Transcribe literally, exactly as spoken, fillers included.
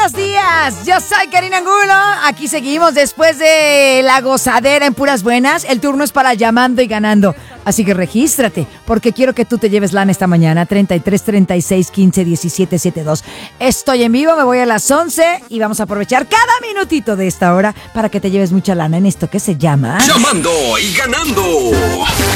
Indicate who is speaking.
Speaker 1: buenos días. Yo soy Karina Angulo. Aquí seguimos después de la gozadera en puras buenas. El turno es para llamando y ganando. Así que regístrate, porque quiero que tú te lleves lana esta mañana. treinta y tres, treinta y seis, quince, diecisiete, setenta y dos. Estoy en vivo, me voy a las once y vamos a aprovechar cada minutito de esta hora para que te lleves mucha lana en esto que se llama...
Speaker 2: Llamando y ganando.